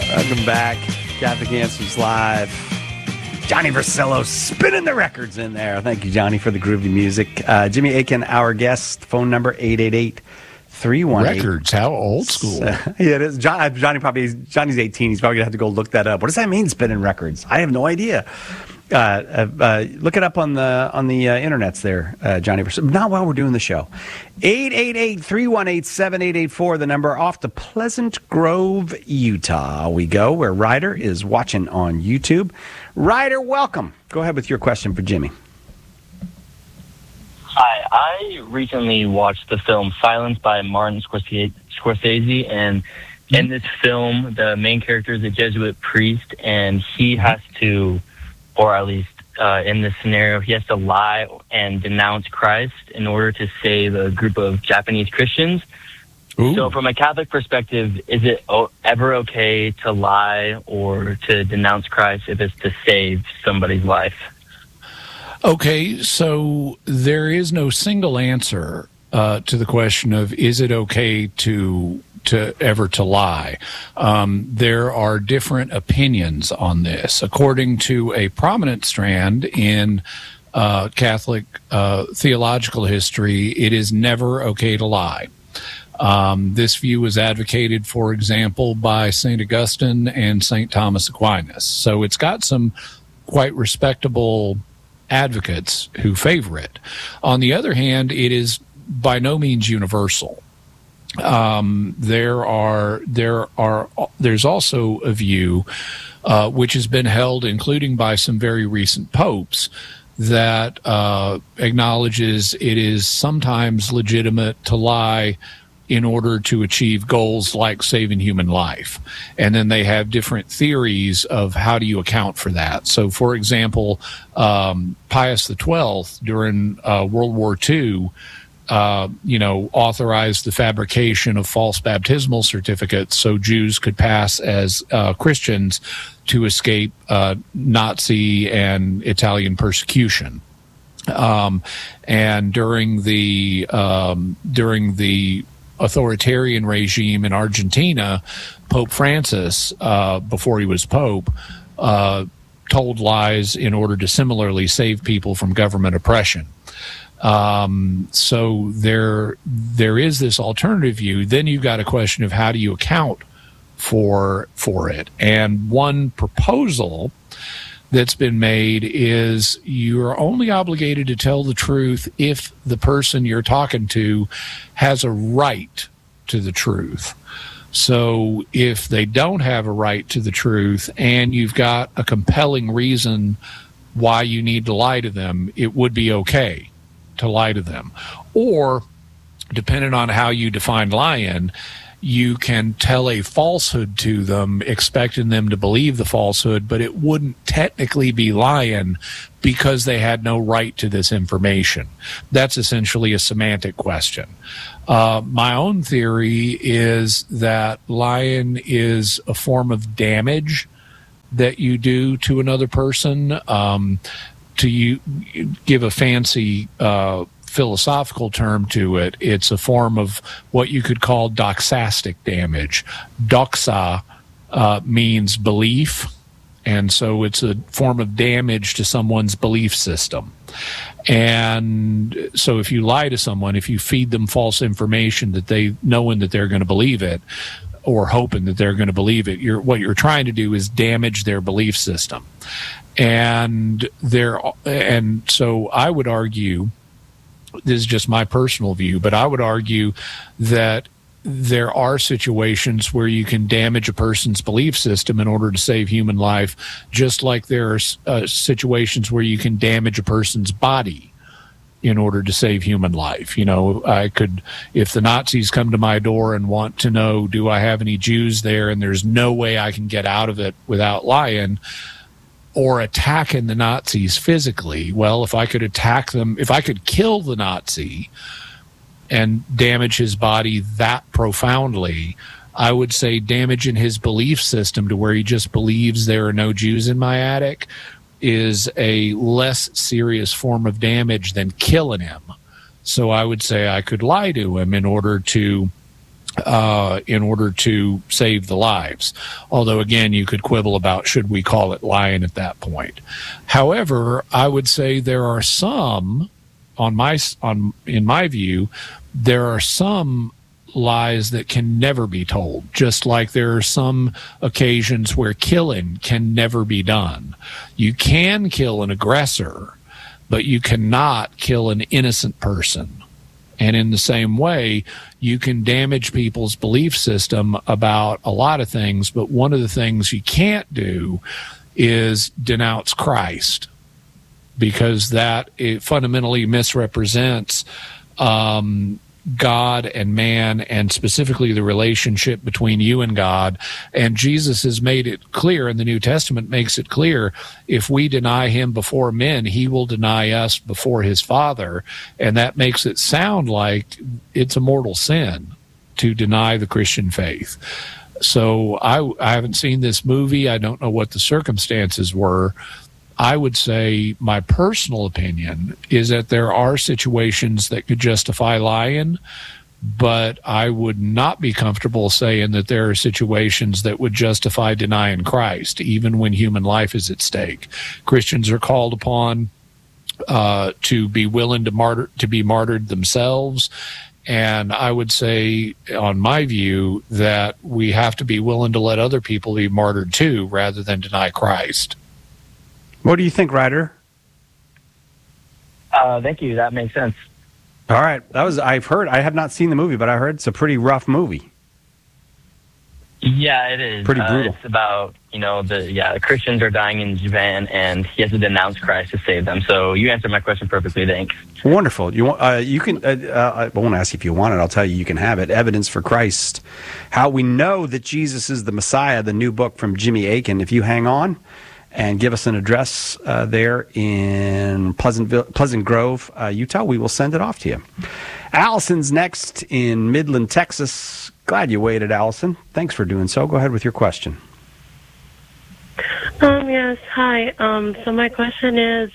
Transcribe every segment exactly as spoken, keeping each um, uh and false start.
Welcome back. Catholic Answers Live. Johnny Versillo spinning the records in there. Thank you, Johnny, for the groovy music. Uh, Jimmy Akin, our guest. Phone number eight eight eight, three one eight. Records, how old school. Uh, yeah, it is. John, Johnny probably, Johnny's eighteen. He's probably going to have to go look that up. What does that mean, spinning records? I have no idea. Uh, uh, uh, look it up on the on the uh, internets there, uh, Johnny. Not while we're doing the show. eight eight eight, three one eight, seven eight eight four, the number. Off to Pleasant Grove, Utah we go, where Ryder is watching on YouTube. Ryder, welcome. Go ahead with your question for Jimmy. Hi, I recently watched the film Silence by Martin Scorsese, and in this film, the main character is a Jesuit priest, and he has to, or at least uh, in this scenario, he has to lie and denounce Christ in order to save a group of Japanese Christians. Ooh. So from a Catholic perspective, is it o- ever okay to lie or to denounce Christ if it's to save somebody's life? Okay, so there is no single answer uh, to the question of is it okay to to ever to lie. Um, there are different opinions on this. According to a prominent strand in uh, Catholic uh, theological history, it is never okay to lie. Um, this view was advocated, for example, by Saint Augustine and Saint Thomas Aquinas. So it's got some quite respectable advocates who favor it. On the other hand, it is by no means universal. Um, there are there are there's also a view uh, which has been held, including by some very recent popes, that uh, acknowledges it is sometimes legitimate to lie in order to achieve goals like saving human life. And then they have different theories of how do you account for that. So, for example, um, Pius the twelfth, during uh, World War Two, uh, you know, authorized the fabrication of false baptismal certificates so Jews could pass as uh, Christians to escape uh, Nazi and Italian persecution. Um, and during the um, during the authoritarian regime in Argentina, Pope Francis, uh, before he was Pope, uh, told lies in order to similarly save people from government oppression. Um, so there, there is this alternative view. Then you've got a question of how do you account for for it. And one proposal that's been made is you're only obligated to tell the truth if the person you're talking to has a right to the truth. So if they don't have a right to the truth and you've got a compelling reason why you need to lie to them, it would be okay to lie to them. Or, depending on how you define lying, you can tell a falsehood to them, expecting them to believe the falsehood, but it wouldn't technically be lying because they had no right to this information. That's essentially a semantic question. Uh, my own theory is that lying is a form of damage that you do to another person. Um, to you give a fancy uh philosophical term to it, it's a form of what you could call doxastic damage. Doxa uh, means belief, and so it's a form of damage to someone's belief system. And so if you lie to someone, if you feed them false information that they knowing that they're going to believe it, or hoping that they're going to believe it, you're what you're trying to do is damage their belief system. And there, and so I would argue, this is just my personal view, but I would argue that there are situations where you can damage a person's belief system in order to save human life, just like there are uh, situations where you can damage a person's body in order to save human life. You know, I could, if the Nazis come to my door and want to know, do I have any Jews there, and there's no way I can get out of it without lying, or attacking the Nazis physically. Well, if I could attack them, if I could kill the Nazi and damage his body that profoundly, I would say damaging his belief system to where he just believes there are no Jews in my attic is a less serious form of damage than killing him. So I would say I could lie to him in order to uh, in order to save the lives. Although, again, you could quibble about should we call it lying at that point. However, I would say there are some, on my on in my view, there are some lies that can never be told, just like there are some occasions where killing can never be done. You can kill an aggressor, but you cannot kill an innocent person. And in the same way, you can damage people's belief system about a lot of things, but one of the things you can't do is denounce Christ, because that it fundamentally misrepresents um, God and man, and specifically the relationship between you and God. And Jesus has made it clear, and the New Testament makes it clear, if we deny him before men, he will deny us before his Father. And that makes it sound like it's a mortal sin to deny the Christian faith. So I, I haven't seen this movie. I don't know what the circumstances were. I would say my personal opinion is that there are situations that could justify lying, but I would not be comfortable saying that there are situations that would justify denying Christ, even when human life is at stake. Christians are called upon uh, to be willing to martyr, to be martyred themselves. And I would say, on my view, that we have to be willing to let other people be martyred too, rather than deny Christ. What do you think, Ryder? Uh, thank you. That makes sense. All right. That was, I've heard, I have not seen the movie, but I heard it's a pretty rough movie. Yeah, it is. Pretty brutal. Uh, it's about, you know, the yeah, the Christians are dying in Japan, and he has to denounce Christ to save them. So you answered my question perfectly. Thanks. Wonderful. You want? Uh, you can. Uh, uh, I won't ask you if you want it. I'll tell you. You can have it. Evidence for Christ. How we know that Jesus is the Messiah. The new book from Jimmy Akin. If you hang on and give us an address uh, there in Pleasantville, Pleasant Grove, uh, Utah, we will send it off to you. Allison's next in Midland, Texas. Glad you waited, Allison. Thanks for doing so. Go ahead with your question. Um, yes, hi. Um, so my question is,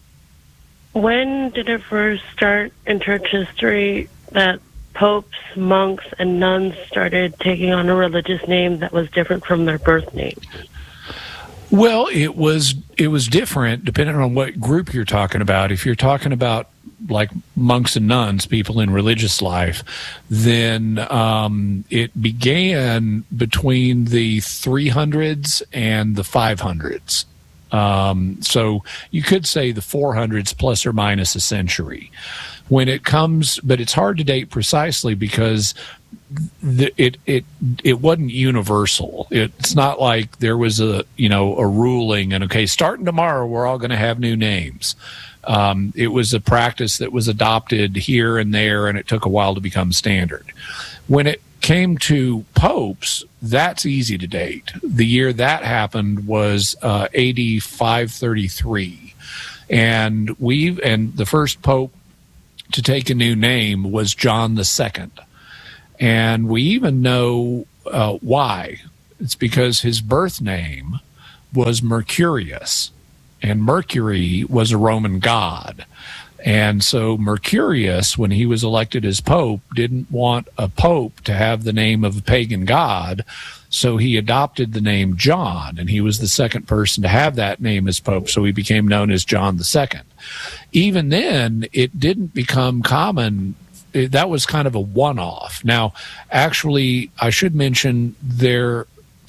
when did it first start in church history that popes, monks, and nuns started taking on a religious name that was different from their birth name? Well, it was it was different depending on what group you're talking about. If you're talking about like monks and nuns, people in religious life, then um, it began between the three hundreds and the five hundreds. Um, so you could say the four hundreds plus or minus a century. When it comes, but it's hard to date precisely because the, it it it wasn't universal. It's not like there was a you know a ruling and okay, starting tomorrow we're all going to have new names. Um, it was a practice that was adopted here and there, and it took a while to become standard. When it came to popes, that's easy to date. The year that happened was uh, A D five thirty-three, and we and the first pope to take a new name was John the Second. And we even know uh, why. It's because his birth name was Mercurius, and Mercury was a Roman god. And so Mercurius, when he was elected as pope, didn't want a pope to have the name of a pagan god, so he adopted the name John, and he was the second person to have that name as pope, so he became known as John the Second. Even then, it didn't become common. It, that was kind of a one-off. Now, actually, I should mention there,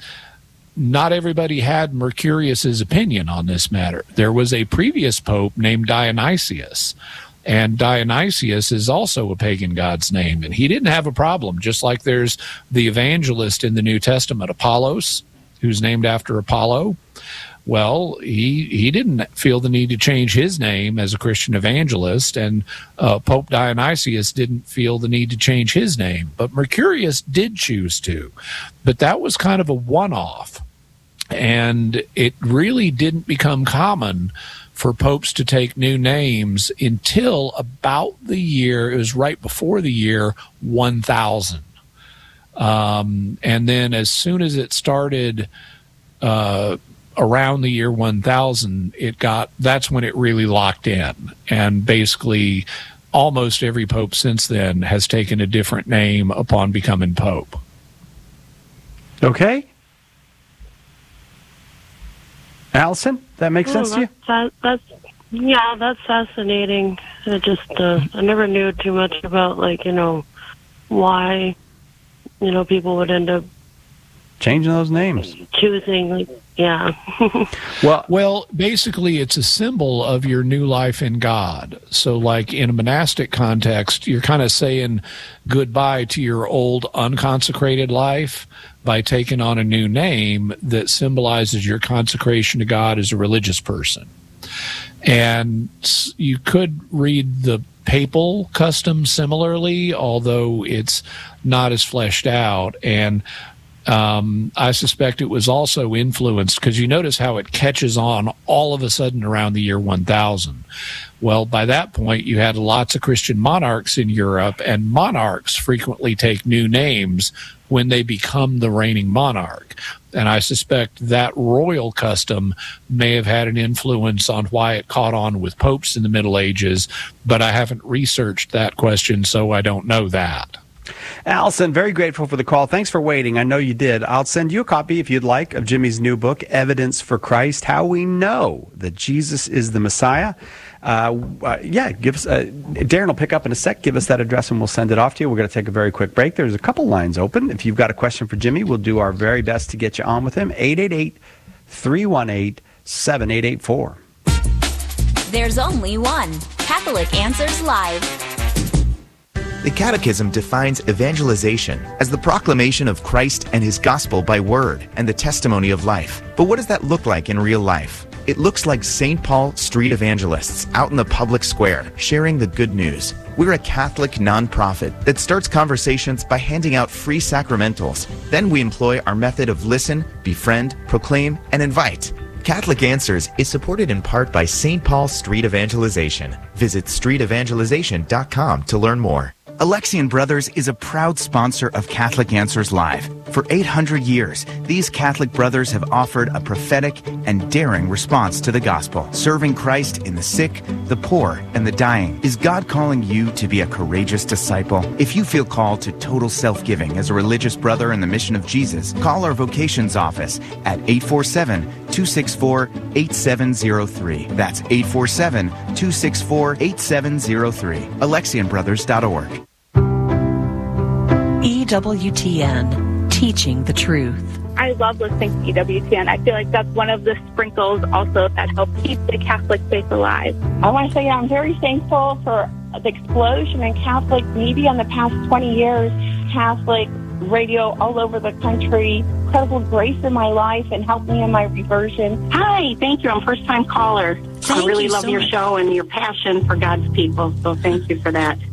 not everybody had Mercurius's opinion on this matter. There was a previous pope named Dionysius, and Dionysius is also a pagan god's name, and he didn't have a problem, just like there's the evangelist in the New Testament, Apollos, who's named after Apollo. Well, he he didn't feel the need to change his name as a Christian evangelist, and uh, Pope Dionysius didn't feel the need to change his name, but Mercurius did choose to. But that was kind of a one-off, and it really didn't become common for popes to take new names until about the year, it was right before the year one thousand. Um, and then as soon as it started uh, around the year one thousand, it got, that's when it really locked in. And basically almost every pope since then has taken a different name upon becoming pope. Okay. Allison, that makes Oh, sense to you? that's, that's yeah, that's fascinating. It just uh, I never knew too much about like you know why you know people would end up Changing those names. choosing like yeah. Well, Well, basically, it's a symbol of your new life in God. So, like in a monastic context, you're kind of saying goodbye to your old unconsecrated life by taking on a new name that symbolizes your consecration to God as a religious person. And s- you could read the papal custom similarly, although it's not as fleshed out. And um, I suspect it was also influenced because you notice how it catches on all of a sudden around the year one thousand. Well, by that point, you had lots of Christian monarchs in Europe, and monarchs frequently take new names when they become the reigning monarch. And I suspect that royal custom may have had an influence on why it caught on with popes in the Middle Ages, but I haven't researched that question, so I don't know that. Allison, very grateful for the call. Thanks for waiting. I know you did. I'll send you a copy if you'd like of Jimmy's new book, Evidence for Christ, How We Know That Jesus is the Messiah. Uh, uh, yeah, give us, uh, Darren will pick up in a sec. Give us that address and we'll send it off to you. We're going to take a very quick break. There's a couple lines open. If you've got a question for Jimmy, we'll do our very best to get you on with him. eight eight eight, three one eight, seven eight eight four. There's only one Catholic Answers Live. The Catechism defines evangelization as the proclamation of Christ and his gospel by word and the testimony of life. But what does that look like in real life? It looks like Saint Paul Street Evangelists out in the public square, sharing the good news. We're a Catholic nonprofit that starts conversations by handing out free sacramentals. Then we employ our method of listen, befriend, proclaim, and invite. Catholic Answers is supported in part by Saint Paul Street Evangelization. Visit street evangelization dot com to learn more. Alexian Brothers is a proud sponsor of Catholic Answers Live. For eight hundred years, these Catholic brothers have offered a prophetic and daring response to the gospel, serving Christ in the sick, the poor, and the dying. Is God calling you to be a courageous disciple? If you feel called to total self-giving as a religious brother in the mission of Jesus, call our vocations office at eight four seven, two six four, eight seven zero three. That's eight four seven, two six four, eight seven zero three. Alexian Brothers dot org. E W T N, teaching the truth. I love listening to E W T N. I feel like that's one of the sprinkles also that help keep the Catholic faith alive. I want to say I'm very thankful for the explosion in Catholic media in the past twenty years. Catholic radio all over the country, incredible grace in my life and helped me in my reversion. Hi, thank you. I'm a first-time caller. Thank I really you love so your much. show and your passion for God's people, so thank you for that.